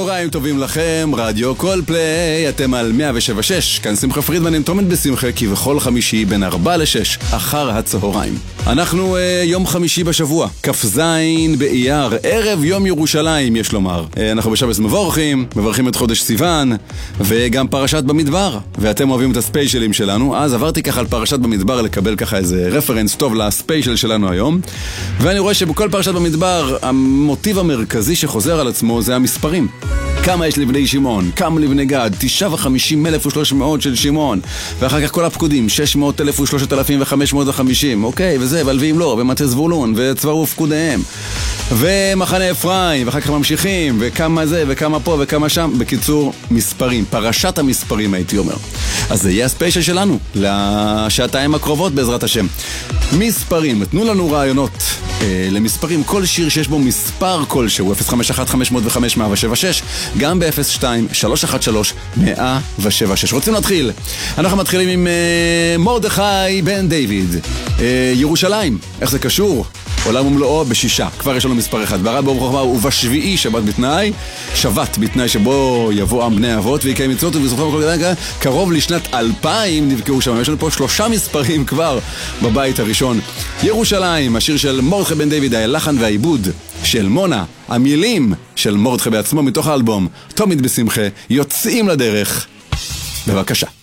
צהריים טובים לכם, רדיו כל פליי, אתם על 107.6, כאן שמחה פרידמן עם תומד בשמחה, כבכל חמישי בין 4 ל-6 אחר הצהריים. אנחנו יום חמישי בשבוע, כ"ז באייר, ערב יום ירושלים יש לומר. אנחנו בשבס מברכים את חודש סיוון, וגם פרשת במדבר, ואתם אוהבים את הספיישלים שלנו, אז עברתי ככה על פרשת במדבר לקבל ככה איזה רפרנס טוב לספיישל שלנו היום, ואני רואה שבכל פרשת במדבר המוטיב המרכזי שחוזר על עצמו זה המספרים. כמה יש לבני שמעון, כמה לבני גד, 59,300 של שמעון, ואחר כך כל הפקודים, 600,000 ו3,550, אוקיי, וזה, ולווים לא, ומטה זבולון, וצבא ופקודיהם, ומחנה אפרים, ואחר כך ממשיכים, וכמה זה, וכמה פה, וכמה שם, בקיצור, מספרים, פרשת המספרים הייתי אומר. אז זה יהיה הספיישל שלנו, לשעתיים הקרובות בעזרת השם. מספרים, תנו לנו רעיונות למספרים, כל שיר שיש בו מספר כלשהו, 051-505-176, גם ב-02-313-176. רוצים להתחיל? אנחנו מתחילים עם מרדכי בן דיוויד, ירושלים, איך זה קשור? עולם ומלואו בשישה, כבר יש לנו מספר אחד, בערה ברוך חוכמה ובשביעי שבת בתנאי, שבת בתנאי שבו יבוא עם בני אבות ויקיים מצוות ובזכותו בכל גדול, קרוב לשנת 2000 נבקעו שם, יש לנו פה 3 מספרים כבר בבית הראשון. ירושלים, השיר של מרדכי בן דיוויד, הלחן והעיבוד של מונה, המילים של מרדכי בעצמו מתוך האלבום תומד בשמחה, יוצאים לדרך. בבקשה.